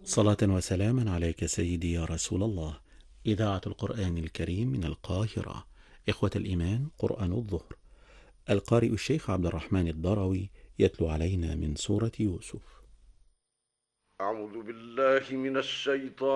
صلاة وسلاما عليك سيدي يا رسول الله. إذاعة القرآن الكريم من القاهرة. إخوة الإيمان، قرآن الظهر. القارئ الشيخ عبد الرحمن الضروي يتلو علينا من سورة يوسف. أعوذ بالله من الشيطان